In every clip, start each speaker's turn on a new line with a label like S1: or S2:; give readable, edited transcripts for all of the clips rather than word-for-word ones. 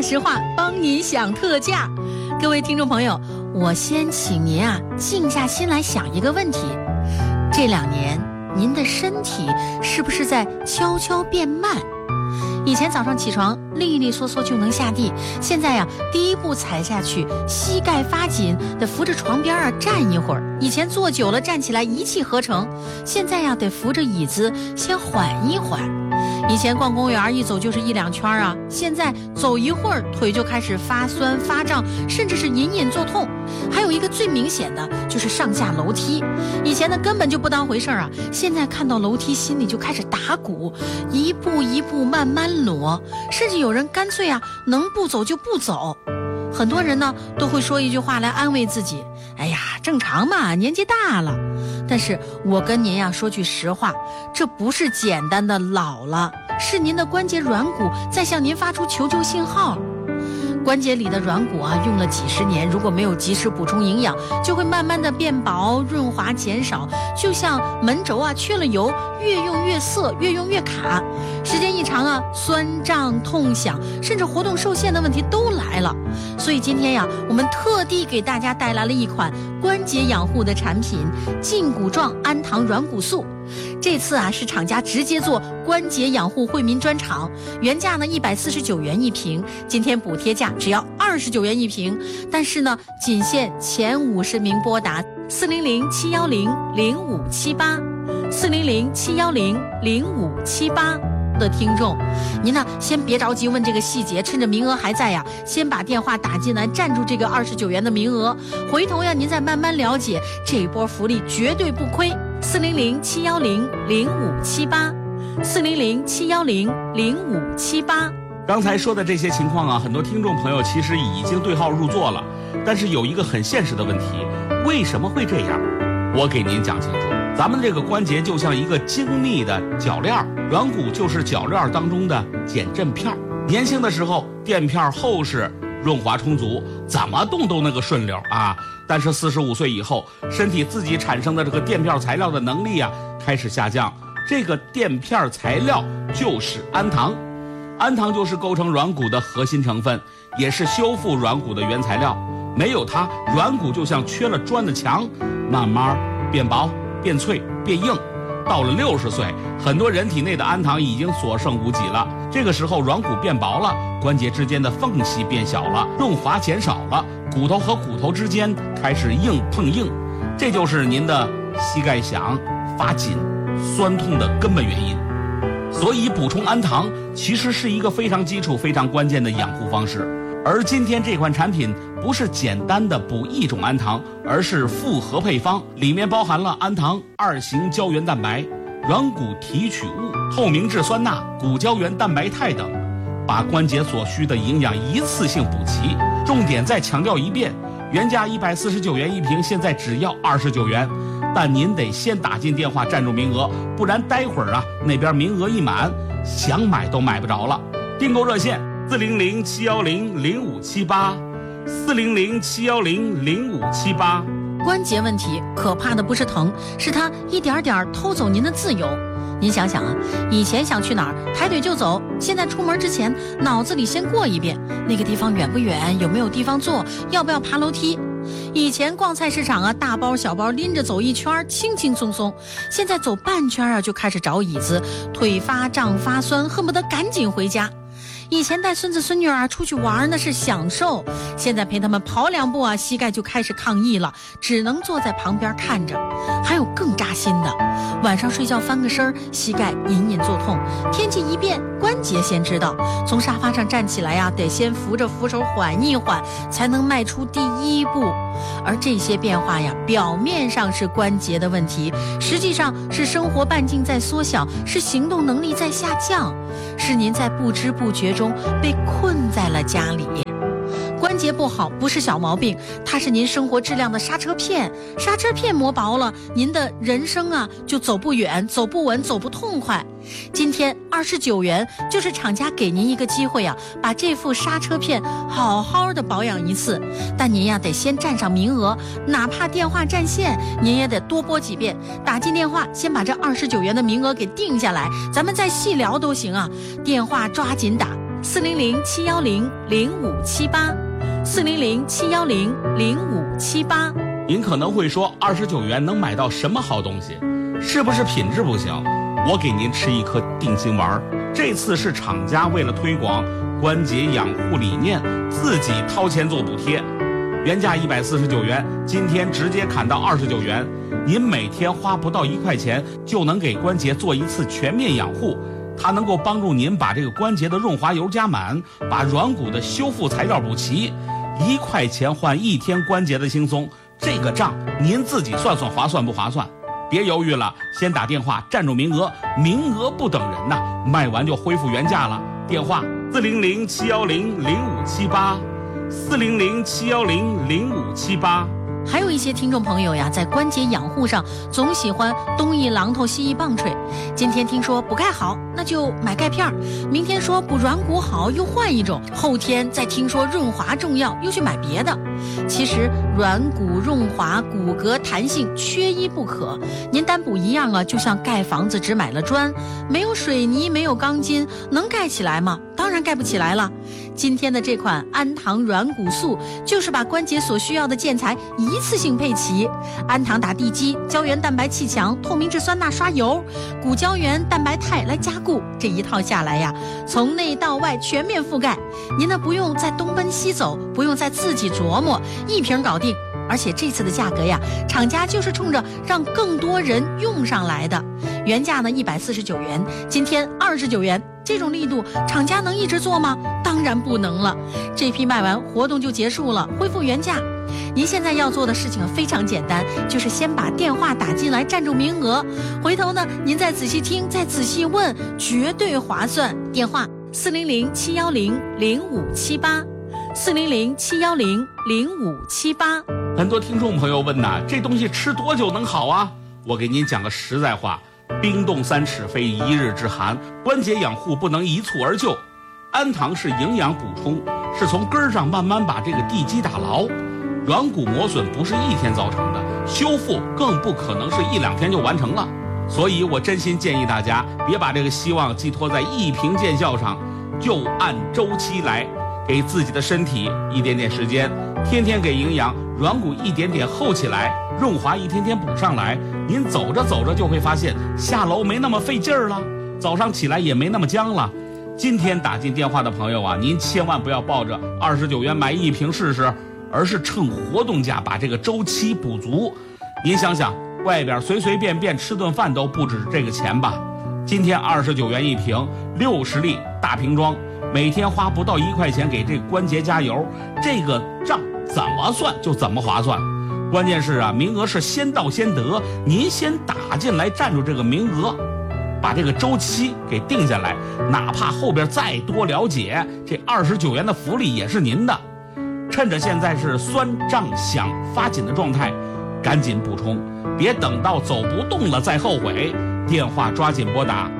S1: 实话帮你想特价。各位听众朋友，我先请您静下心来想一个问题：这2年您的身体是不是在悄悄变慢？以前早上起床利利索索就能下地，现在第一步踩下去膝盖发紧，得扶着床边站一会儿。以前坐久了站起来一气呵成，现在得扶着椅子先缓一缓。以前逛公园一走就是1、2圈现在走一会儿腿就开始发酸发胀，甚至是隐隐作痛。还有一个最明显的就是上下楼梯，以前根本就不当回事现在看到楼梯心里就开始打鼓，一步一步慢慢挪，甚至有人干脆能不走就不走。很多人都会说一句话来安慰自己：哎呀，正常嘛，年纪大了。但是我跟您说句实话，这不是简单的老了，是您的关节软骨在向您发出求救信号。关节里的软骨用了几十年，如果没有及时补充营养，就会慢慢的变薄、润滑减少，就像门轴缺了油，越用越涩，越用越卡。时间一长酸胀、痛响，甚至活动受限的问题都来了。所以今天我们特地给大家带来了一款关节养护的产品——胫骨状氨糖软骨素。这次是厂家直接做关节养护惠民专场，原价149元一瓶，今天补贴价只要29元一瓶。但是仅限前50名拨打400-710-0578，400-710-0578的听众，您先别着急问这个细节，趁着名额还在先把电话打进来，占住这个29元的名额，回头您再慢慢了解，这一波福利绝对不亏。400-710-0578，400-710-0578。
S2: 刚才说的这些情况很多听众朋友其实已经对号入座了，但是有一个很现实的问题，为什么会这样？我给您讲清楚，咱们这个关节就像一个精密的铰链，软骨就是铰链当中的减震片。年轻的时候垫片厚实，润滑充足，怎么动都那个顺溜但是45岁以后，身体自己产生的这个垫片材料的能力开始下降。这个垫片材料就是氨糖，氨糖就是构成软骨的核心成分，也是修复软骨的原材料。没有它，软骨就像缺了砖的墙，慢慢变薄、变脆、变硬。到了60岁，很多人体内的氨糖已经所剩无几了。这个时候软骨变薄了，关节之间的缝隙变小了，润滑减少了，骨头和骨头之间开始硬碰硬，这就是您的膝盖响、发紧、酸痛的根本原因。所以补充氨糖其实是一个非常基础、非常关键的养护方式。而今天这款产品不是简单的补一种氨糖，而是复合配方，里面包含了氨糖、2型胶原蛋白、软骨提取物、透明质酸钠、骨胶原蛋白肽等，把关节所需的营养一次性补齐。重点再强调一遍，原价149元一瓶，现在只要29元。但您得先打进电话占住名额，不然待会儿那边名额一满，想买都买不着了。订购热线400-710-0578，400-710-0578。
S1: 关节问题可怕的不是疼，是它一点点偷走您的自由。您想想以前想去哪儿抬腿就走，现在出门之前脑子里先过一遍那个地方远不远，有没有地方坐，要不要爬楼梯。以前逛菜市场大包小包拎着走一圈轻轻松松，现在走半圈就开始找椅子，腿发胀发酸，恨不得赶紧回家。以前带孙子孙女出去玩那是享受，现在陪他们跑2步膝盖就开始抗议了，只能坐在旁边看着。还有更扎心的，晚上睡觉翻个身，膝盖隐隐作痛，天气一变关节先知道，从沙发上站起来得先扶着扶手缓一缓，才能迈出第一步。而这些变化表面上是关节的问题，实际上是生活半径在缩小，是行动能力在下降，是您在不知不觉中被困在了家里。关节不好不是小毛病，它是您生活质量的刹车片，刹车片磨薄了，您的人生就走不远，走不稳，走不痛快。今天29元就是厂家给您一个机会把这副刹车片好好的保养一次。但您得先占上名额，哪怕电话占线您也得多拨几遍，打进电话先把这29元的名额给定下来，咱们再细聊都行电话抓紧打 ，400-710-0578，400-710-0578。
S2: 您可能会说，29元能买到什么好东西？是不是品质不行？我给您吃一颗定心丸。这次是厂家为了推广关节养护理念，自己掏钱做补贴。原价149元，今天直接砍到29元。您每天花不到1块钱，就能给关节做一次全面养护。它能够帮助您把这个关节的润滑油加满，把软骨的修复材料补齐。1块钱换1天关节的轻松，这个账您自己算算划算不划算？别犹豫了，先打电话占住名额，名额不等人呐，卖完就恢复原价了。电话400-710-0578，400-710-0578。
S1: 还有一些听众朋友呀，在关节养护上总喜欢东一榔头西一棒槌。今天听说补钙好，那就买钙片；明天说补软骨好，又换一种；后天再听说润滑重要，又去买别的。其实软骨润滑、骨骼弹性缺一不可。您单补一样啊，就像盖房子只买了砖，没有水泥，没有钢筋，能盖起来吗？当然盖不起来了。今天的这款安堂软骨素，就是把关节所需要的建材一次性配齐。安堂打地基，胶原蛋白气墙，透明质酸钠刷油，骨胶原蛋白肽来加固，这一套下来呀，从内到外全面覆盖。您呢不用再东奔西走，不用再自己琢磨，一瓶搞定。而且这次的价格呀，厂家就是冲着让更多人用上来的。原价呢149元，今天29元，这种力度厂家能一直做吗？当然不能了。这批卖完活动就结束了，恢复原价。您现在要做的事情非常简单，就是先把电话打进来占住名额，回头呢您再仔细听，再仔细问，绝对划算。电话400-710-0578，400-710-0578。
S2: 很多听众朋友问呐，这东西吃多久能好啊？我给您讲个实在话，冰冻3尺非一日之寒，关节养护不能一蹴而就。安堂是营养补充，是从根儿上慢慢把这个地基打牢。软骨磨损不是一天造成的，修复更不可能是1、2天就完成了。所以我真心建议大家，别把这个希望寄托在一瓶见效上，就按周期来，给自己的身体一点点时间，天天给营养，软骨一点点厚起来，润滑一天天补上来。您走着走着就会发现，下楼没那么费劲儿了，早上起来也没那么僵了。今天打进电话的朋友啊，您千万不要抱着29元买1瓶试试，而是趁活动价把这个周期补足。您想想，外边随随便便吃顿饭都不止这个钱吧？今天29元1瓶，60粒大瓶装，每天花不到1块钱给这个关节加油，这个账怎么算就怎么划算。关键是啊，名额是先到先得，您先打进来占住这个名额，把这个周期给定下来，哪怕后边再多了解，这29元的福利也是您的。趁着现在是酸胀响发紧的状态，赶紧补充，别等到走不动了再后悔。电话抓紧拨打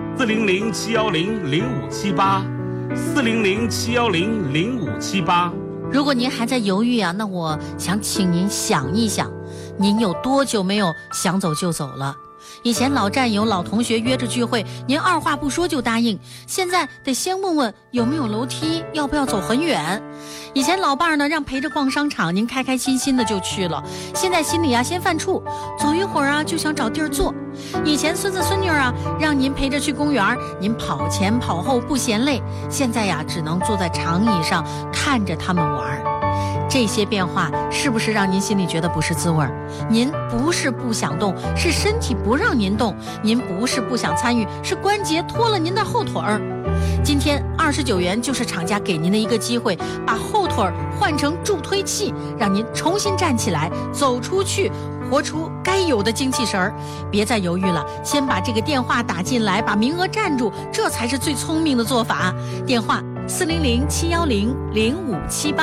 S2: 400-710-0578，400-710-0578。
S1: 如果您还在犹豫啊，那我想请您想一想，您有多久没有想走就走了？以前老战友、老同学约着聚会，您二话不说就答应，现在得先问问有没有楼梯，要不要走很远。以前老伴儿呢让陪着逛商场，您开开心心的就去了，现在心里啊先犯怵，走一会儿啊就想找地儿坐。以前孙子孙女啊让您陪着去公园，您跑前跑后不嫌累，现在呀只能坐在长椅上看着他们玩。这些变化是不是让您心里觉得不是滋味？您不是不想动，是身体不让您动；您不是不想参与，是关节拖了您的后腿儿。今天29元就是厂家给您的一个机会，把后腿儿换成助推器，让您重新站起来，走出去，活出该有的精气神儿。别再犹豫了，先把这个电话打进来，把名额占住，这才是最聪明的做法。电话400-710-0578。